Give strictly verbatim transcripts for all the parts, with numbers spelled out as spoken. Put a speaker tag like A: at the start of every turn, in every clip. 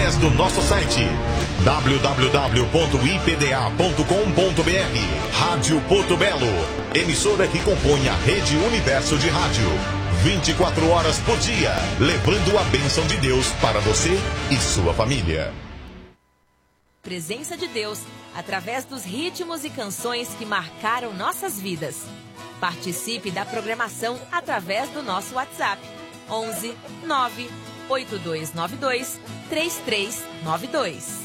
A: através do nosso site w w w ponto i p d a ponto com ponto b r. Rádio Porto Belo, emissora que compõe a Rede Universo de Rádio. vinte e quatro horas por dia, levando a bênção de Deus para você e sua família.
B: Presença de Deus, através dos ritmos e canções que marcaram nossas vidas. Participe da programação através do nosso WhatsApp onze nove oito dois nove dois três três nove dois.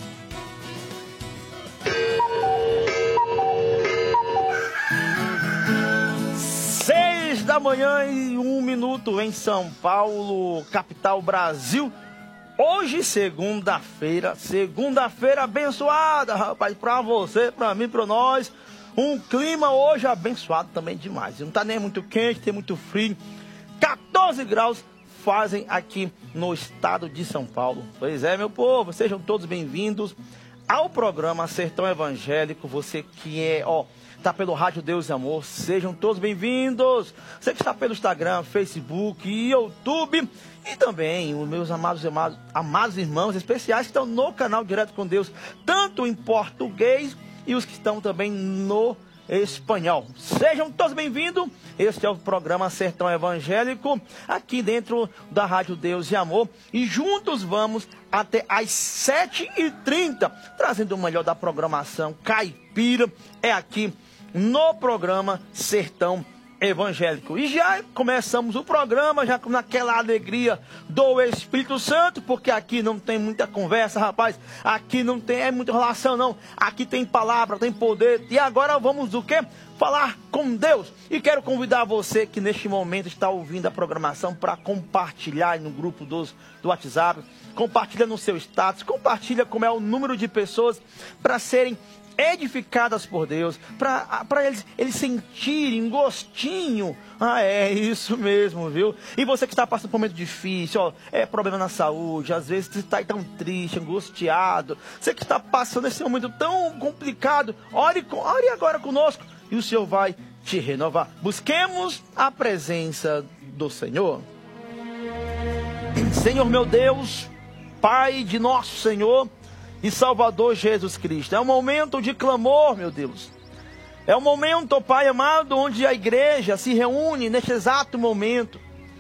C: Seis da manhã e um minuto em São Paulo, capital Brasil. Hoje, segunda-feira, segunda-feira abençoada, rapaz, pra você, pra mim, pra nós. Um clima hoje abençoado também demais. Não tá nem muito quente, tem muito frio. quatorze graus fazem aqui no estado de São Paulo. Pois é, meu povo, sejam todos bem-vindos ao programa Sertão Evangélico. Você que é, ó, tá pelo Rádio Deus e Amor, sejam todos bem-vindos. Você que está pelo Instagram, Facebook e YouTube. E também os meus amados, amados, amados irmãos especiais que estão no canal Direto com Deus, tanto em português e os que estão também no espanhol. Sejam todos bem-vindos. Este é o programa Sertão Evangélico, aqui dentro da Rádio Deus e Amor. E juntos vamos até às sete e trinta, trazendo o melhor da programação caipira. É aqui no programa Sertão Evangélico. E já começamos o programa, já naquela alegria do Espírito Santo, porque aqui não tem muita conversa, rapaz. Aqui não tem é muita relação, não. Aqui tem palavra, tem poder. E agora vamos o quê? Falar com Deus. E quero convidar você que neste momento está ouvindo a programação para compartilhar no grupo dos, do WhatsApp. Compartilha no seu status. Compartilha como é o número de pessoas para serem edificadas por Deus, para eles, eles sentirem um gostinho. Ah, é isso mesmo, viu? E você que está passando por um momento difícil, ó, é problema na saúde, às vezes você está tão triste, angustiado, você que está passando esse momento tão complicado, ore, ore agora conosco e o Senhor vai te renovar. Busquemos a presença do Senhor. Senhor meu Deus, Pai de nosso Senhor e Salvador Jesus Cristo, é um momento de clamor, meu Deus. É um momento, Pai amado, onde a igreja se reúne neste exato momento.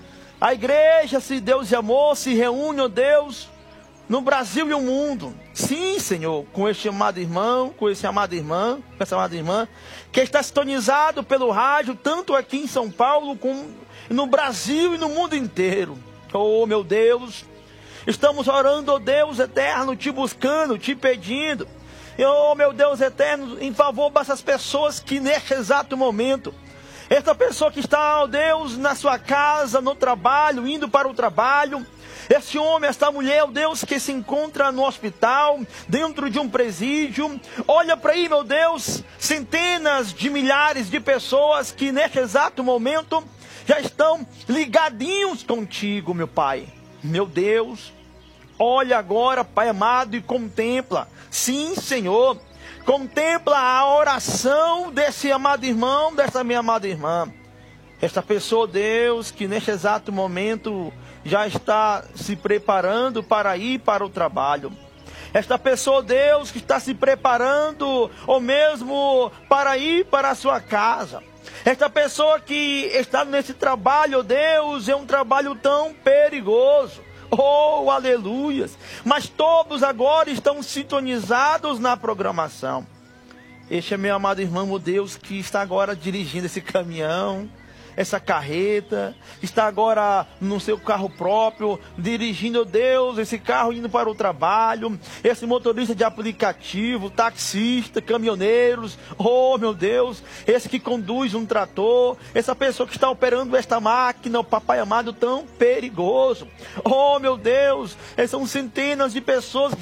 C: A igreja, se Deus e amor, se reúne, ó Deus, no Brasil e no mundo. Sim, Senhor, com este amado irmão, com esse amado irmã, com essa amada irmã, que está sintonizado pelo rádio, tanto aqui em São Paulo, como no Brasil e no mundo inteiro. Oh, meu Deus, estamos orando, ó Deus eterno, te buscando, te pedindo. Oh, meu Deus eterno, em favor dessas pessoas que neste exato momento, esta pessoa que está, ó Deus, na sua casa, no trabalho, indo para o trabalho, esse homem, esta mulher, ó Deus, que se encontra no hospital, dentro de um presídio, olha para aí, meu Deus, centenas de milhares de pessoas que neste exato momento já estão ligadinhos contigo, meu Pai. Meu Deus, olha agora, Pai amado, e contempla. Sim, Senhor, contempla a oração desse amado irmão, dessa minha amada irmã. Esta pessoa, Deus, que neste exato momento já está se preparando para ir para o trabalho. Esta pessoa, Deus, que está se preparando, ou mesmo para ir para a sua casa. Esta pessoa que está nesse trabalho, Deus, é um trabalho tão perigoso. Oh, aleluias! Mas todos agora estão sintonizados na programação. Este é meu amado irmão, meu Deus, que está agora dirigindo esse caminhão, essa carreta, está agora no seu carro próprio, dirigindo, Deus, esse carro indo para o trabalho, esse motorista de aplicativo, taxista, caminhoneiros, oh meu Deus, esse que conduz um trator, essa pessoa que está operando esta máquina, o papai amado, tão perigoso, oh meu Deus, são centenas de pessoas que já estão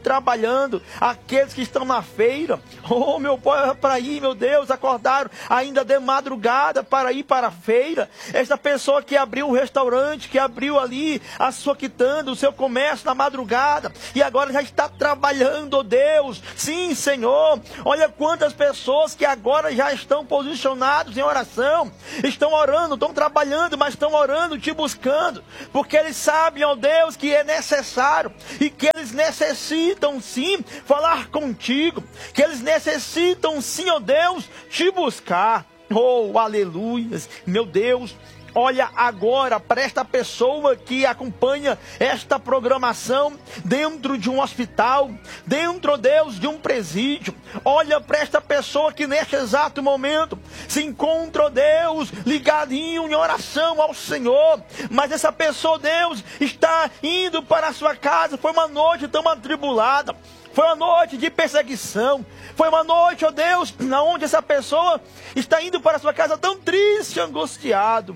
C: trabalhando, aqueles que estão na feira, oh meu pai, para ir, meu Deus, acordaram ainda de madrugada para ir para a feira. Esta pessoa que abriu o restaurante, que abriu ali a sua quitanda, o seu comércio na madrugada, e agora já está trabalhando, oh Deus, sim Senhor, olha quantas pessoas que agora já estão posicionados em oração, estão orando, estão trabalhando, mas estão orando, te buscando, porque eles sabem, ó Deus, que é necessário, e que eles necessitam sim falar contigo, que eles necessitam sim, ó Deus, te buscar. Oh, aleluias, meu Deus. Olha agora para esta pessoa que acompanha esta programação dentro de um hospital, dentro, Deus, de um presídio. Olha para esta pessoa que neste exato momento se encontra, Deus, ligadinho em oração ao Senhor. Mas essa pessoa, Deus, está indo para a sua casa. Foi uma noite tão atribulada. Foi uma noite de perseguição. Foi uma noite, ó Deus, onde essa pessoa está indo para a sua casa tão triste, angustiado,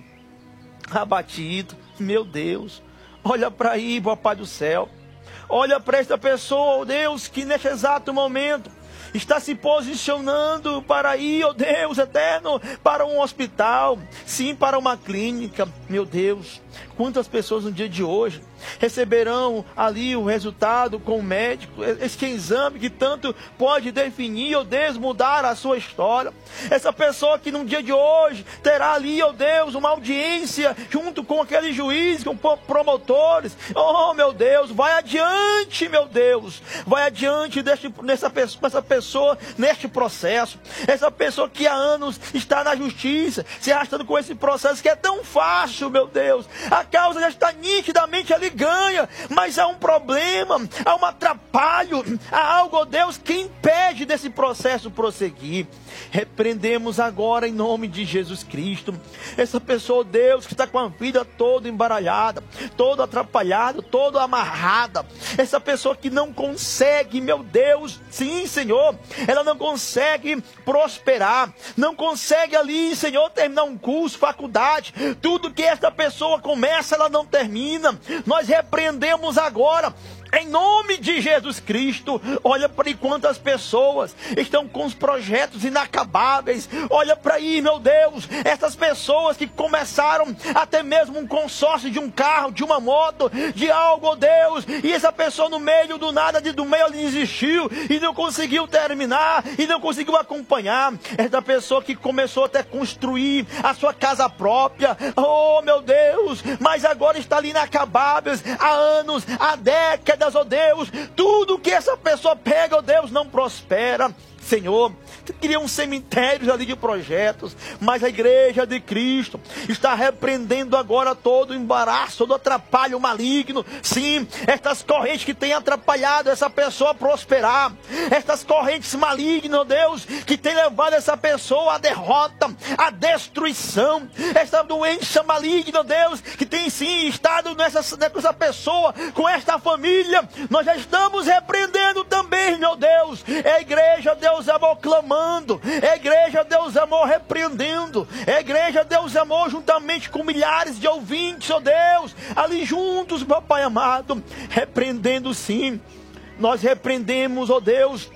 C: abatido. Meu Deus, olha para aí, papai do céu. Olha para esta pessoa, ó Deus, que neste exato momento está se posicionando para ir, ó Deus eterno, para um hospital, sim, para uma clínica. Meu Deus, quantas pessoas no dia de hoje receberão ali o resultado com o médico, este exame que tanto pode definir, ó Deus, mudar a sua história. Essa pessoa que no dia de hoje terá ali, ó Deus, uma audiência junto com aquele juiz, com promotores. Oh meu Deus, vai adiante, meu Deus, vai adiante deste, dessa pessoa, essa pessoa neste processo. Essa pessoa que há anos está na justiça, se arrastando com esse processo que é tão fácil, meu Deus. A causa já está nitidamente ali ganha, mas há um problema, há um atrapalho, há algo, ó Deus, que impede desse processo prosseguir. Repreendemos agora em nome de Jesus Cristo essa pessoa, ó Deus, que está com a vida toda embaralhada, toda atrapalhada, toda amarrada. Essa pessoa que não consegue, meu Deus, sim Senhor, ela não consegue prosperar, não consegue ali, Senhor, terminar um curso, faculdade. Tudo que esta pessoa começa, ela não termina. Nós repreendemos agora em nome de Jesus Cristo. Olha para aí quantas pessoas estão com os projetos inacabáveis. Olha para aí, meu Deus, essas pessoas que começaram até mesmo um consórcio de um carro, de uma moto, de algo, oh Deus, e essa pessoa no meio do nada, do meio ela desistiu e não conseguiu terminar e não conseguiu acompanhar. Essa pessoa que começou até a construir a sua casa própria, oh meu Deus, mas agora está ali inacabáveis há anos, há décadas, oh Deus, tudo que essa pessoa pega, oh Deus, não prospera. Senhor, criam cemitérios ali de projetos, mas a igreja de Cristo está repreendendo agora todo o embaraço, todo o atrapalho maligno. Sim, estas correntes que têm atrapalhado essa pessoa a prosperar, estas correntes malignas, oh Deus, que têm levado essa pessoa à derrota, à destruição, esta doença maligna, oh Deus, que tem sim estado nessa, nessa pessoa, com esta família, nós já estamos repreendendo também, meu Deus. É a igreja, Deus, Deus amor clamando, é a igreja Deus amor repreendendo, é a igreja Deus amor juntamente com milhares de ouvintes, ó Deus, ali juntos, papai amado, repreendendo sim. Nós repreendemos, ó Deus,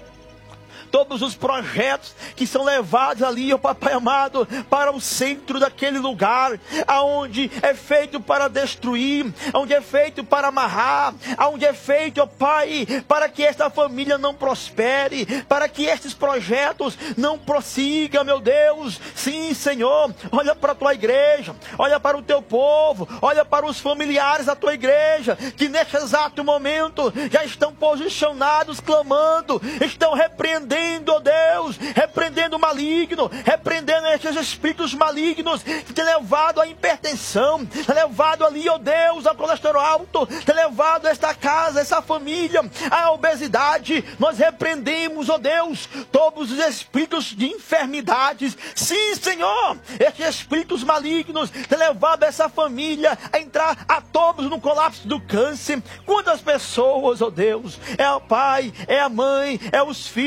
C: todos os projetos que são levados ali, ó papai amado, para o centro daquele lugar, aonde é feito para destruir, aonde é feito para amarrar, aonde é feito, ó pai, para que esta família não prospere, para que estes projetos não prossigam, meu Deus. Sim, Senhor, olha para a tua igreja, olha para o teu povo, olha para os familiares da tua igreja, que neste exato momento já estão posicionados, clamando, estão repreendendo, ó Deus, repreendendo o maligno, repreendendo esses espíritos malignos que tem levado à hipertensão, tem levado ali, ó Deus, ao colesterol alto, tem levado esta casa, essa família à obesidade. Nós repreendemos, ó Deus, todos os espíritos de enfermidades. Sim, Senhor, esses espíritos malignos tem levado essa família a entrar a todos no colapso do câncer. Quantas pessoas, ó Deus, é o pai, é a mãe, é os filhos, é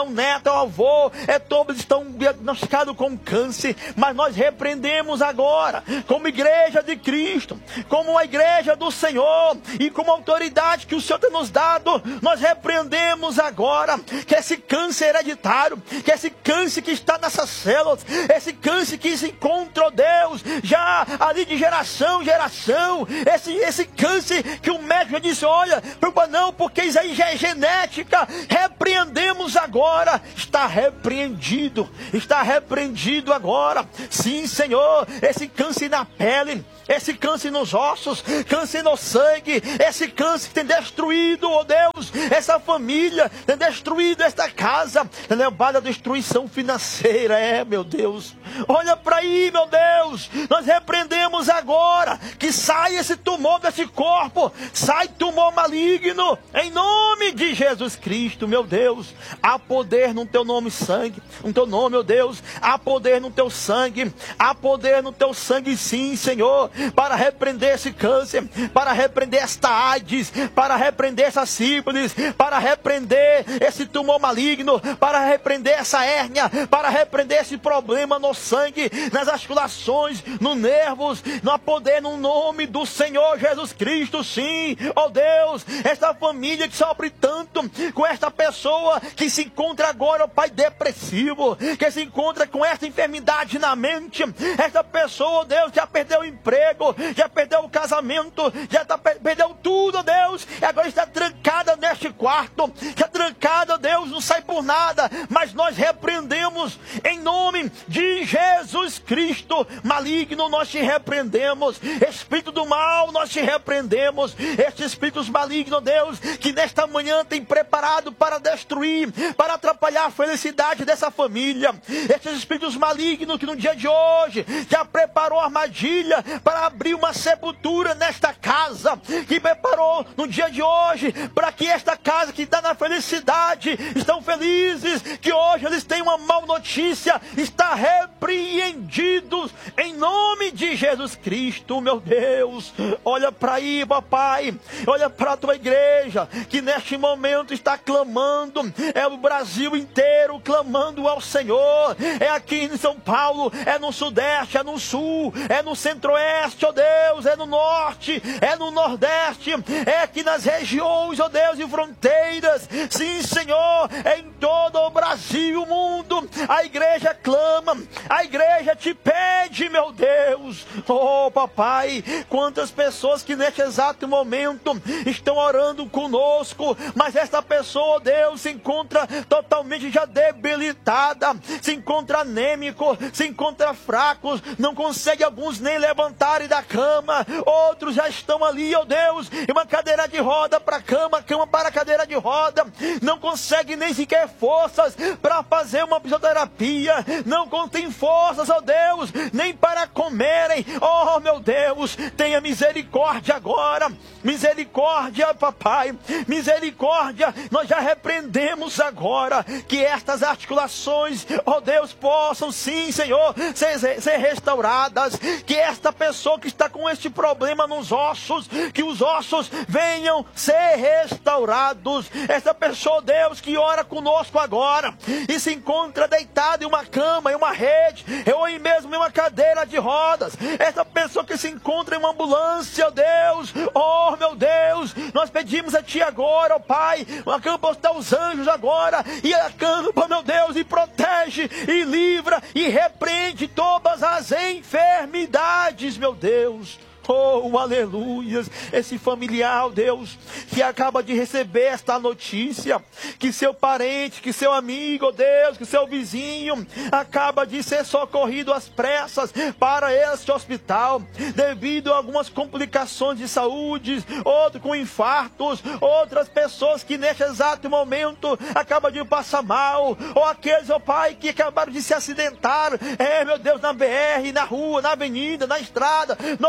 C: é um neto, é um avô, é todos estão diagnosticados com câncer, mas nós repreendemos agora, como igreja de Cristo, como a igreja do Senhor, e como autoridade que o Senhor tem nos dado, nós repreendemos agora, que esse câncer hereditário, que esse câncer que está nessas células, esse câncer que se encontra, ó Deus, já ali de geração em geração, esse, esse câncer que o médico disse, olha, não, porque isso aí já é genética, repreendemos agora, está repreendido, está repreendido agora, sim Senhor, esse câncer na pele, esse câncer nos ossos, câncer no sangue, esse câncer que tem destruído, ó Deus, essa família, tem destruído esta casa, tem levado a destruição financeira, é meu Deus, olha para aí meu Deus, nós repreendemos agora, que sai esse tumor desse corpo, sai tumor maligno, em nome de Jesus Cristo, meu Deus, há poder no teu nome sangue, no teu nome, meu Deus, há poder no teu sangue, há poder no teu sangue sim, Senhor, para repreender esse câncer, para repreender esta AIDS, para repreender essa sífilis, para repreender esse tumor maligno, para repreender essa hérnia, para repreender esse problema no sangue, nas articulações, nos nervos, no poder no nome do Senhor Jesus Cristo, sim, ó Deus, esta família que sofre tanto com esta pessoa que se encontra agora, ó Pai, depressivo, que se encontra com esta enfermidade na mente, esta pessoa, ó Deus, já perdeu o emprego, já perdeu o casamento, já tá, perdeu tudo, ó Deus, e agora está trancada neste quarto, já trancada, ó Deus, não sai por nada, mas nós repreendemos em nome de Jesus Cristo, maligno, nós te repreendemos, espírito do mal, nós te repreendemos, estes espíritos malignos, Deus, que nesta manhã tem preparado para destruir, para atrapalhar a felicidade dessa família, estes espíritos malignos que no dia de hoje já preparou armadilha para abrir uma sepultura nesta casa, que preparou no dia de hoje para que esta casa que está na felicidade, estão felizes, que hoje eles têm uma mal notícia, está repreendidos em nome de Jesus Cristo, meu Deus, olha para aí, papai, olha para a tua igreja, que neste momento está clamando, é o Brasil inteiro clamando ao Senhor, é aqui em São Paulo, é no Sudeste, é no Sul, é no Centro-Oeste, ó Deus, é no Norte, é no Nordeste, é aqui nas regiões, ó Deus, e fronteiras, sim Senhor, é em todo o Brasil e o mundo, a igreja clama, a igreja te pede, meu Deus, oh papai, quantas pessoas que neste exato momento estão orando conosco, mas esta pessoa, Deus, se encontra totalmente já debilitada, se encontra anêmico, se encontra fracos, não consegue alguns nem levantarem da cama, outros já estão ali, ó Deus, em uma cadeira de roda para cama, cama para cadeira de roda, não consegue nem sequer forças para fazer uma fisioterapia, não contém forças, ó Deus, nem para comerem, oh meu Deus, tenha misericórdia agora, misericórdia papai, misericórdia, nós já repreendemos agora, que estas articulações, ó Deus, possam sim Senhor, ser, ser restauradas, que esta pessoa que está com este problema nos ossos, que os ossos venham ser restaurados, esta pessoa, Deus, que ora conosco agora, e se encontra deitada em uma cama, em uma rede, ou em mesmo em uma cadeira de rodas, esta pessoa que se encontra em uma ambulância, ó Deus, oh meu Deus, nós pedimos a Ti agora, ó Pai, acampa os anjos agora, e acampa, meu Deus, e protege, e livra, e repreende todas as enfermidades, meu Deus. Oh, aleluias, esse familiar, Deus, que acaba de receber esta notícia, que seu parente, que seu amigo, Deus, que seu vizinho, acaba de ser socorrido às pressas para este hospital, devido a algumas complicações de saúde, outro com infartos, outras pessoas que neste exato momento acabam de passar mal, ou aqueles, ó Pai, que acabaram de se acidentar, é, meu Deus, na B R, na rua, na avenida, na estrada, no campo,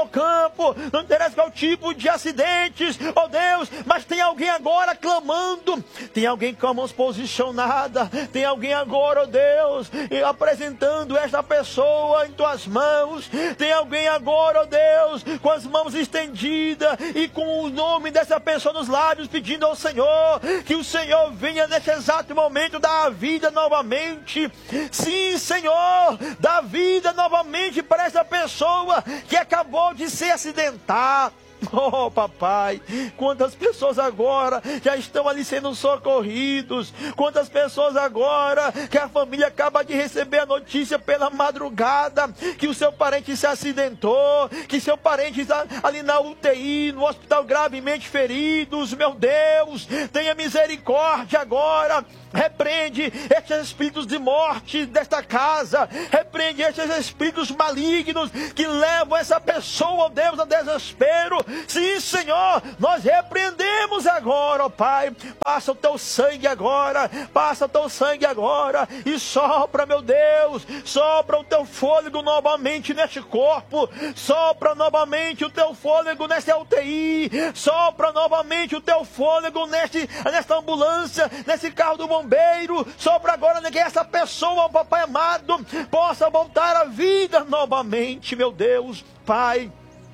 C: campo, não interessa qual tipo de acidentes, ó Deus, mas tem alguém agora clamando, tem alguém com a mão posicionada, tem alguém agora, ó Deus, apresentando esta pessoa em tuas mãos, tem alguém agora, ó Deus, com as mãos estendidas e com o nome dessa pessoa nos lábios, pedindo ao Senhor, que o Senhor venha nesse exato momento dar a vida novamente. Sim, Senhor, dá vida novamente para essa pessoa que acabou de se acidentar. Oh, papai, quantas pessoas agora já estão ali sendo socorridos, quantas pessoas agora que a família acaba de receber a notícia pela madrugada que o seu parente se acidentou, que seu parente está ali na U T I, no hospital gravemente feridos. Meu Deus, tenha misericórdia agora. Repreende estes espíritos de morte desta casa. Repreende estes espíritos malignos que levam essa pessoa, ó Deus, ao desespero. Sim, Senhor, nós repreendemos agora, ó Pai. Passa o teu sangue agora. Passa o teu sangue agora. E sopra, meu Deus. Sopra o teu fôlego novamente neste corpo. Sopra novamente o teu fôlego nesta U T I. Sopra novamente o teu fôlego neste, nesta ambulância, nesse carro do bombeiro. Sopra agora que essa pessoa, papai amado, possa voltar à vida novamente, meu Deus, Pai.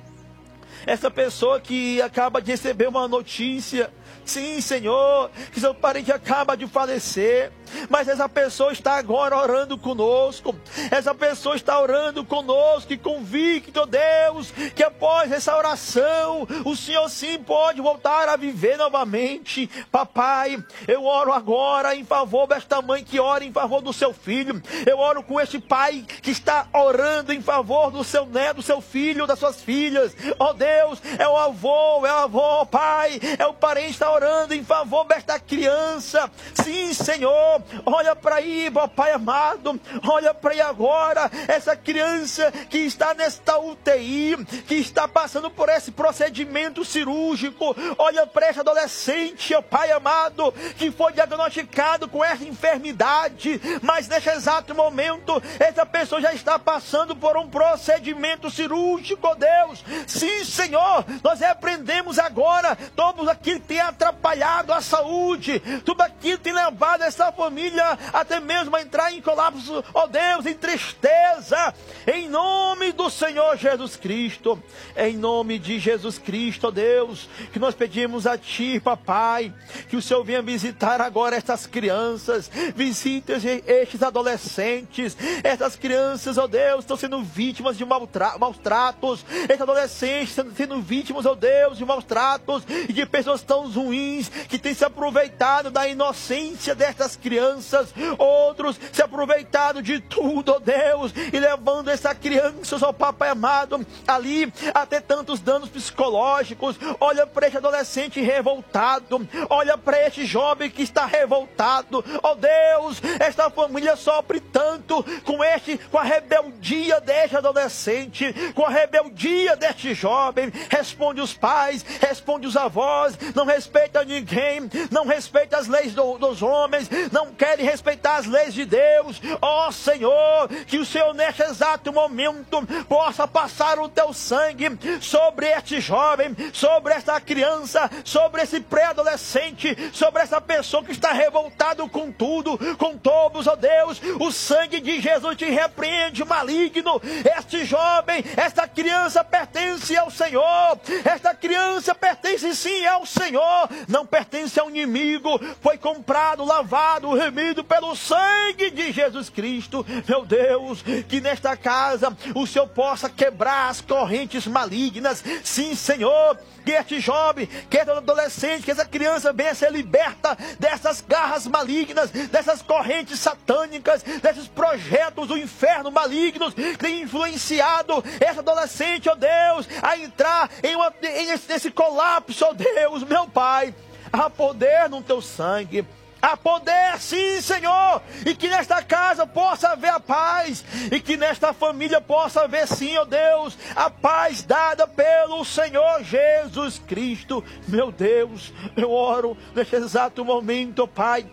C: Essa pessoa que acaba de receber uma notícia, sim, Senhor, que seu parente acaba de falecer, mas essa pessoa está agora orando conosco, essa pessoa está orando conosco e convicto, Deus, que após essa oração, o Senhor sim pode voltar a viver novamente. Papai, eu oro agora em favor desta mãe que ora em favor do seu filho, eu oro com este pai que está orando em favor do seu neto, do seu filho, das suas filhas. Ó Deus, é o avô, é o avô, Pai, é o parente que está orando em favor desta criança. Sim, Senhor, olha para aí, papai amado, olha para aí agora, essa criança que está nesta U T I, que está passando por esse procedimento cirúrgico, olha para essa adolescente, ó Pai amado, que foi diagnosticado com essa enfermidade, mas nesse exato momento, essa pessoa já está passando por um procedimento cirúrgico, ó Deus. Sim, Senhor, nós repreendemos agora todo aquilo que tem atrapalhado a saúde, tudo aquilo que tem levado essa família até mesmo a entrar em colapso, ó Deus, em tristeza, em nome do Senhor Jesus Cristo, em nome de Jesus Cristo, ó Deus, que nós pedimos a Ti, papai, que o Senhor venha visitar agora estas crianças, visite estes adolescentes, essas crianças, ó Deus, estão sendo vítimas de maus tratos, esses adolescentes estão sendo vítimas, ó Deus, de maus tratos e de pessoas tão ruins que têm se aproveitado da inocência destas crianças, outros se aproveitado de tudo, ó Deus, e levando essa criança, ó papai amado, ali até tantos danos psicológicos. Olha para este adolescente revoltado, olha para este jovem que está revoltado, ó Deus, esta família sofre tanto com este, com a rebeldia deste adolescente, com a rebeldia deste jovem. Responde os pais, responde os avós, não respeita ninguém, não respeita as leis do, dos homens, não querem respeitar as leis de Deus. Ó Senhor, que o Senhor neste exato momento possa passar o teu sangue sobre este jovem, sobre esta criança, sobre esse pré-adolescente, sobre essa pessoa que está revoltado com tudo, com todos, ó Deus. O sangue de Jesus te repreende, maligno. Este jovem, esta criança pertence ao Senhor, esta criança pertence sim ao Senhor, não pertence ao inimigo, foi comprado, lavado, remido pelo sangue de Jesus Cristo. Meu Deus, que nesta casa o Senhor possa quebrar as correntes malignas. Sim, Senhor, que este jovem, que este adolescente, que essa criança venha ser liberta dessas garras malignas, dessas correntes satânicas, desses projetos do inferno malignos que tem influenciado esse adolescente, ó Deus, a entrar em, uma, em esse, nesse colapso, ó Deus, meu Pai. Há poder no teu sangue, há poder sim, Senhor, e que nesta casa possa haver a paz, e que nesta família possa haver sim, ó Deus, a paz dada pelo Senhor Jesus Cristo. Meu Deus, eu oro neste exato momento, ó Pai,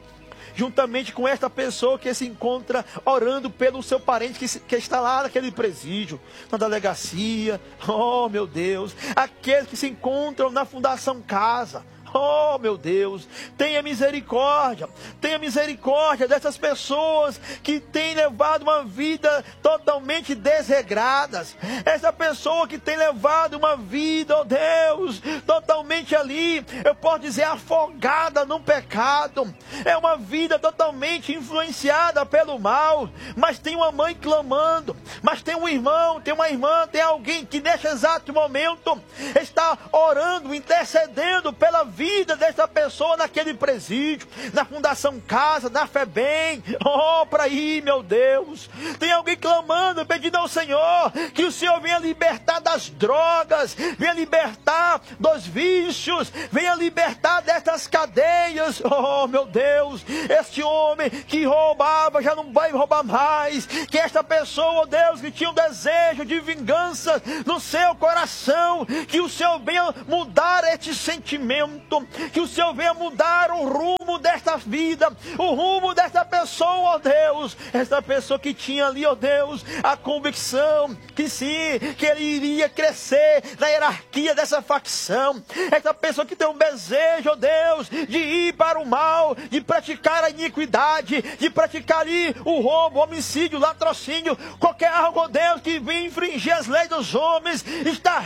C: juntamente com esta pessoa que se encontra orando pelo seu parente que, se, que está lá naquele presídio, na delegacia. Oh, meu Deus, aqueles que se encontram na Fundação Casa. Oh, meu Deus, tenha misericórdia, tenha misericórdia dessas pessoas que têm levado uma vida totalmente desregrada. Essa pessoa que tem levado uma vida, oh Deus, totalmente ali, eu posso dizer, afogada no pecado. É uma vida totalmente influenciada pelo mal, mas tem uma mãe clamando, mas tem um irmão, tem uma irmã, tem alguém que neste exato momento está orando, intercedendo pela vida vida dessa pessoa naquele presídio, na Fundação Casa, na FEBEM. Oh, para aí, meu Deus, tem alguém clamando, pedindo ao Senhor que o Senhor venha libertar das drogas, venha libertar dos vícios, venha libertar dessas cadeias. Oh, meu Deus, este homem que roubava já não vai roubar mais, que esta pessoa, oh Deus, que tinha um desejo de vingança no seu coração, que o Senhor venha mudar este sentimento, que o Senhor venha mudar o rumo desta vida, o rumo desta pessoa, ó Deus, esta pessoa que tinha ali, ó Deus, a convicção que sim, que ele iria crescer na hierarquia dessa facção, esta pessoa que tem um desejo, ó Deus, de ir para o mal, de praticar a iniquidade, de praticar ali o roubo, o homicídio, o latrocínio, qualquer algo, ó Deus, que venha infringir as leis dos homens, está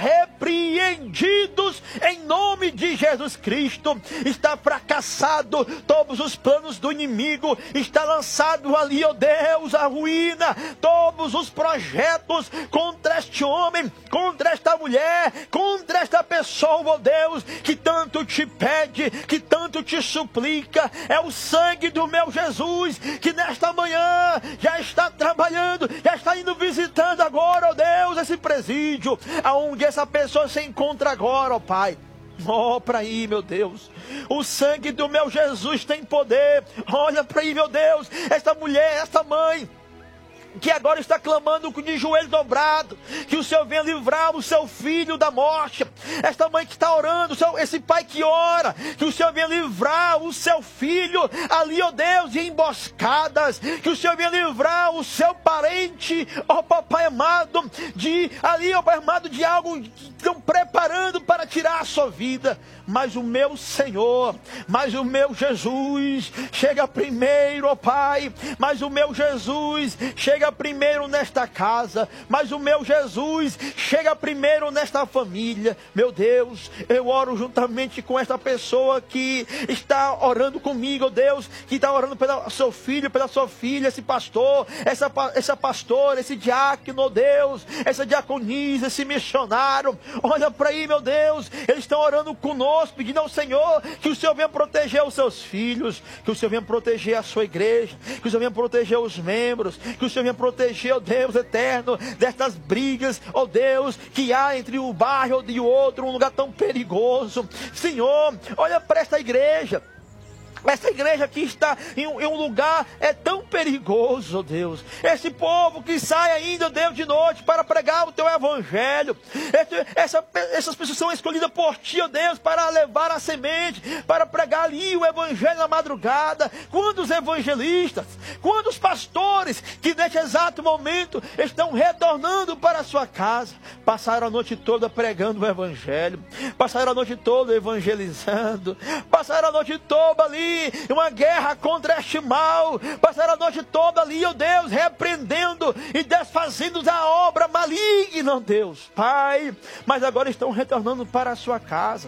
C: repreendidos em nome de Jesus Cristo. Está fracassado todos os planos do inimigo, está lançado ali, ó Deus, a ruína, todos os projetos contra este homem, contra esta mulher, contra esta pessoa, ó Deus, que tanto te pede, que tanto te suplica. É o sangue do meu Jesus que nesta manhã já está trabalhando, já está indo visitando agora, ó Deus, esse presídio, aonde essa pessoa se encontra agora, ó Pai. Oh, para aí, meu Deus, o sangue do meu Jesus tem poder. Olha para aí, meu Deus, esta mulher, esta mãe que agora está clamando de joelho dobrado, que o Senhor venha livrar o seu filho da morte. Esta mãe que está orando, esse pai que ora, que o Senhor venha livrar o seu filho ali, ó Deus, de emboscadas, que o Senhor venha livrar o seu parente, ó papai amado, de ali, ó pai amado, de algo que estão preparando para tirar a sua vida. Mas o meu Senhor, mas o meu Jesus chega primeiro, ó Pai, mas o meu Jesus chega primeiro nesta casa, mas o meu Jesus chega primeiro nesta família. Meu Deus, eu oro juntamente com esta pessoa que está orando comigo, ó Deus, que está orando pelo seu filho, pela sua filha, esse pastor, essa, essa pastora, esse diácono, ó Deus, essa diaconisa, esse missionário. Olha para aí, meu Deus, eles estão orando conosco, pedindo ao Senhor que o Senhor venha proteger os seus filhos, que o Senhor venha proteger a sua igreja, que o Senhor venha proteger os membros, que o Senhor venha proteger, ó Deus eterno, destas brigas, ó Deus, que há entre o bairro e o outro, um lugar tão perigoso. Senhor, olha para esta igreja. Essa igreja aqui está em um, em um lugar é tão perigoso, ó Deus. Esse povo que sai ainda, Deus, de noite para pregar o teu evangelho. Esse, essa, essas pessoas são escolhidas por ti, ó Deus, para levar a semente, para pregar ali o evangelho na madrugada. Quantos evangelistas, quantos pastores que neste exato momento estão retornando para a sua casa, passaram a noite toda pregando o evangelho, passaram a noite toda evangelizando, passaram a noite toda ali uma guerra contra este mal, passaram a noite toda ali, ó Deus, repreendendo e desfazendo a obra maligna, ó Deus, Pai, mas agora estão retornando para a sua casa.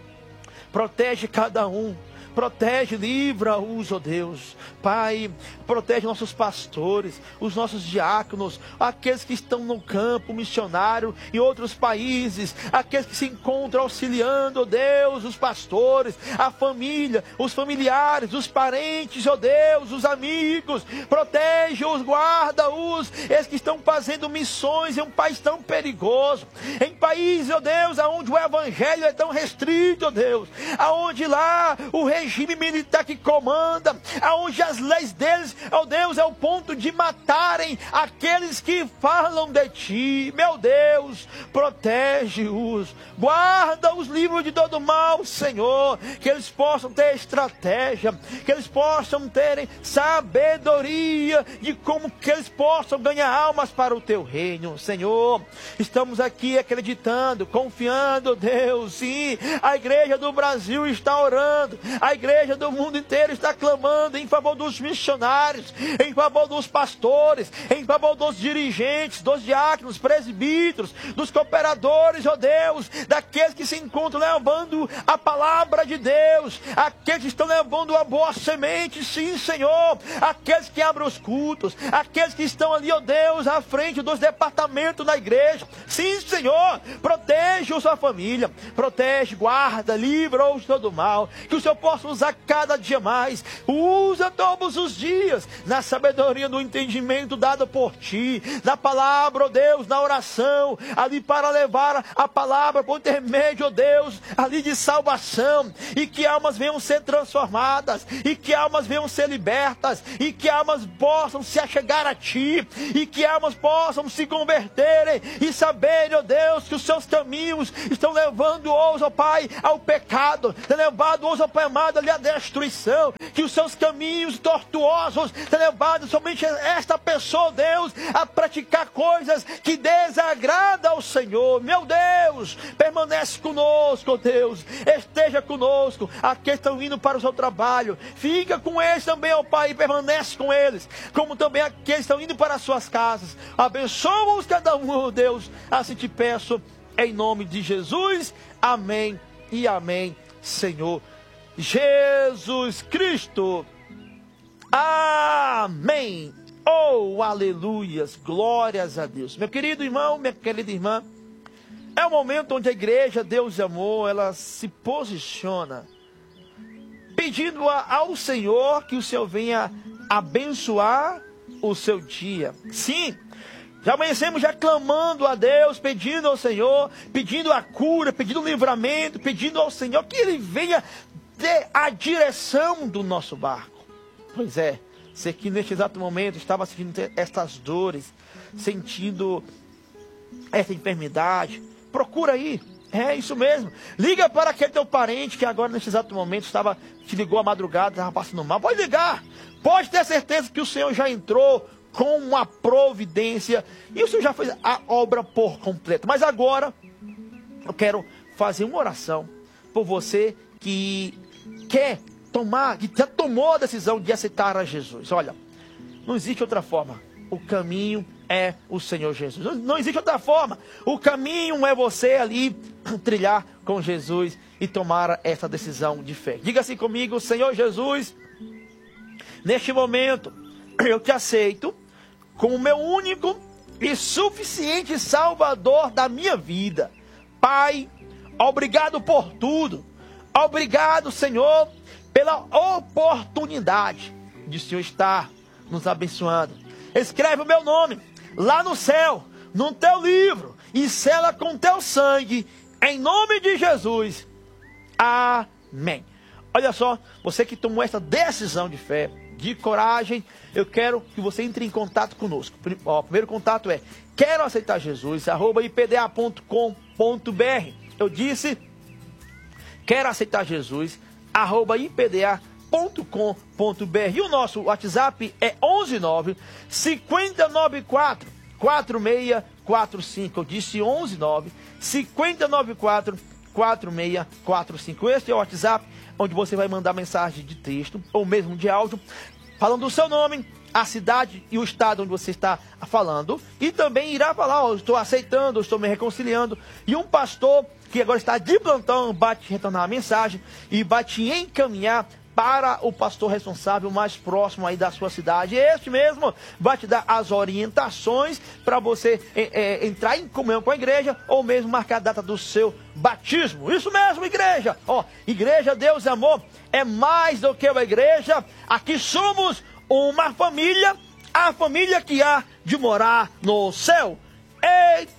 C: Protege cada um, protege, livra-os, ó Deus, Pai, protege nossos pastores, os nossos diáconos, aqueles que estão no campo missionário em outros países, aqueles que se encontram auxiliando, ó Deus, os pastores, a família, os familiares, os parentes, ó Deus, os amigos, protege-os, guarda-os, eles que estão fazendo missões em um país tão perigoso, em países, ó Deus, onde o evangelho é tão restrito, ó Deus, aonde lá o rei regime militar que comanda, aonde as leis deles, ó Deus, é o ponto de matarem aqueles que falam de ti. Meu Deus, protege-os, guarda-os livres de todo mal, Senhor, que eles possam ter estratégia, que eles possam terem sabedoria de como que eles possam ganhar almas para o teu reino, Senhor. Estamos aqui acreditando, confiando, Deus, sim, a igreja do Brasil está orando, a igreja do mundo inteiro está clamando em favor dos missionários, em favor dos pastores, em favor dos dirigentes, dos diáconos, presbíteros, dos cooperadores, ó Deus, daqueles que se encontram levando a palavra de Deus, aqueles que estão levando a boa semente, sim, Senhor, aqueles que abrem os cultos, aqueles que estão ali, ó Deus, à frente dos departamentos da igreja, sim, Senhor, protege a sua família, protege, guarda, livra-os de todo mal, que o Senhor possa usar cada dia mais, usa todos os dias, na sabedoria do entendimento dado por ti, na palavra, ó Deus, na oração, ali para levar a palavra por intermédio, ó Deus, ali de salvação, e que almas venham ser transformadas, e que almas venham ser libertas, e que almas possam se achegar a ti, e que almas possam se converterem, e saberem, ó Deus, que os seus caminhos estão levando-os, ó Pai, ao pecado, levando-os, ó Pai amado, ali à destruição, que os seus caminhos tortuosos têm levado somente esta pessoa, Deus, a praticar coisas que desagradam ao Senhor. Meu Deus, permanece conosco, Deus, esteja conosco, aqueles estão indo para o seu trabalho, fica com eles também, ó Pai, e permanece com eles, como também aqueles estão indo para as suas casas, abençoa-os cada um, ó Deus, assim te peço, em nome de Jesus, amém e amém, Senhor Jesus Cristo, amém. Oh, aleluias, glórias a Deus. Meu querido irmão, minha querida irmã, é o momento onde a igreja Deus e Amor, ela se posiciona, pedindo ao Senhor que o Senhor venha abençoar o seu dia. Sim, já amanhecemos já clamando a Deus, pedindo ao Senhor, pedindo a cura, pedindo o livramento, pedindo ao Senhor que Ele venha ter a direção do nosso barco. Pois é, você que neste exato momento estava sentindo estas dores, sentindo essa enfermidade, procura aí, é isso mesmo. Liga para aquele teu parente que agora neste exato momento estava, te ligou à madrugada, estava passando mal. Pode ligar, pode ter certeza que o Senhor já entrou com uma providência, e o Senhor já fez a obra por completo. Mas agora, eu quero fazer uma oração por você que quer tomar, que já tomou a decisão de aceitar a Jesus. Olha, não existe outra forma, o caminho é o Senhor Jesus, não, não existe outra forma, o caminho é você ali trilhar com Jesus e tomar essa decisão de fé. Diga assim comigo: Senhor Jesus, neste momento eu te aceito como meu único e suficiente Salvador da minha vida. Pai, obrigado por tudo. Obrigado, Senhor, pela oportunidade de o Senhor estar nos abençoando. Escreve o meu nome lá no céu, no teu livro, e sela com teu sangue, em nome de Jesus. Amém. Olha só, você que tomou essa decisão de fé, de coragem, eu quero que você entre em contato conosco. O primeiro contato é quero aceitar Jesus, arroba i p d a ponto com ponto b r. Eu disse, quero aceitar Jesus, arroba i p d a ponto com ponto b r. E o nosso WhatsApp é onze nove, cinco nove quatro, quatro seis quatro cinco. Eu disse onze nove, cinco nove quatro, quatro seis quatro cinco. Este é o WhatsApp onde você vai mandar mensagem de texto ou mesmo de áudio, falando o seu nome, a cidade e o estado onde você está falando. E também irá falar, ó, estou aceitando, estou me reconciliando. E um pastor que agora está de plantão vai te retornar a mensagem e vai te encaminhar para o pastor responsável mais próximo aí da sua cidade. Este mesmo vai te dar as orientações para você é, é, entrar em comunhão com a igreja ou mesmo marcar a data do seu batismo. Isso mesmo, igreja. Ó, igreja Deus e Amor é mais do que uma igreja. Aqui somos uma família, a família que há de morar no céu. Eita!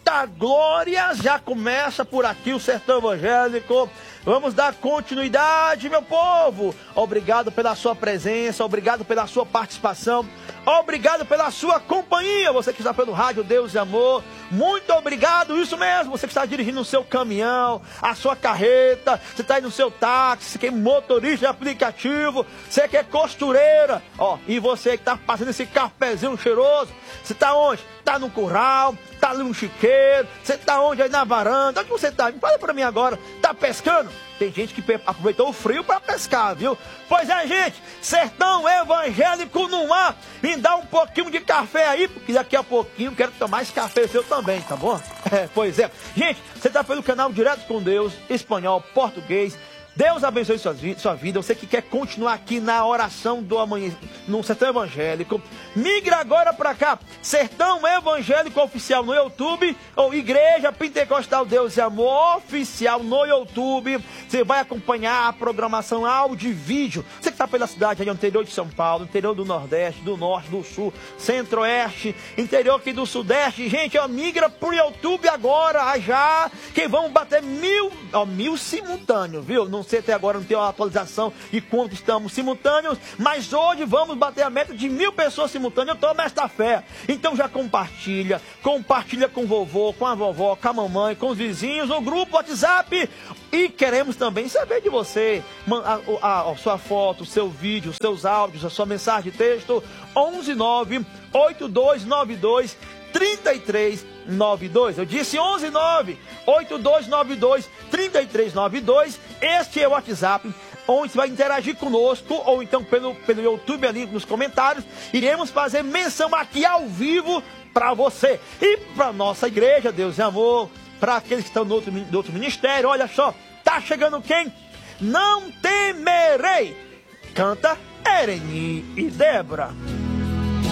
C: Eita glória! Já começa por aqui o Sertão Evangélico. Vamos dar continuidade, meu povo. Obrigado pela sua presença, obrigado pela sua participação, obrigado pela sua companhia. Você que está pelo rádio Deus e Amor, muito obrigado, isso mesmo. Você que está dirigindo o seu caminhão, a sua carreta, você está aí no seu táxi, você que é motorista de aplicativo, você que é costureira, ó, e você que está fazendo esse cafezinho cheiroso, você está onde? Está no curral, está ali no chiqueiro, você está onde? Aí na varanda, onde você está? Fala para mim agora, está pescando? Tem gente que aproveitou o frio para pescar, viu? Pois é, gente, Sertão Evangélico no ar. Me dá um pouquinho de café aí, porque daqui a pouquinho eu quero tomar esse café seu também, tá bom? É, pois é. Gente, você tá pelo canal Direto com Deus, espanhol, português. Deus abençoe sua vida, sua vida. Você que quer continuar aqui na oração do amanhã, no Sertão Evangélico, migra agora para cá. Sertão Evangélico Oficial no YouTube, ou Igreja Pentecostal Deus e Amor Oficial no YouTube. Você vai acompanhar a programação áudio e vídeo. Você que está pela cidade aí, interior de São Paulo, interior do Nordeste, do Norte, do Sul, Centro-Oeste, interior aqui do Sudeste. Gente, ó, migra pro YouTube agora, já, que vamos bater mil, ó, mil simultâneos, viu? Não sei até agora, não tem uma atualização de quanto estamos simultâneos, mas hoje vamos bater a meta de mil pessoas simultâneas. Eu estou nesta fé. Então já compartilha, compartilha com o vovô, com a vovó, com a mamãe, com os vizinhos, no grupo WhatsApp. E queremos também saber de você, a, a, a sua foto, o seu vídeo, os seus áudios, a sua mensagem de texto, onze nove oito dois nove dois três três nove dois. Eu disse onze nove oito dois nove dois três três nove dois. Este é o WhatsApp, onde você vai interagir conosco, ou então pelo, pelo YouTube ali nos comentários. Iremos fazer menção aqui ao vivo para você. E para nossa igreja, Deus é Amor, para aqueles que estão no outro, no outro ministério, olha só, tá chegando quem? Não temerei. Canta Ereni e Débora.